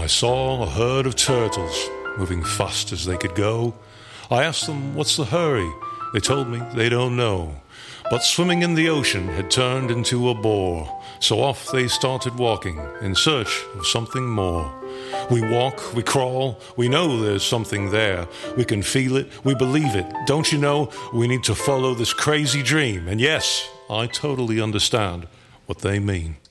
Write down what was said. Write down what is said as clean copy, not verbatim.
saw a herd of turtles moving fast as they could go. I asked them, what's the hurry? They told me they don't know. But swimming in the ocean had turned into a bore, so off they started walking in search of something more. We walk, we crawl, we know there's something there. We can feel it, we believe it. Don't you know, we need to follow this crazy dream. And yes, I totally understand what they mean.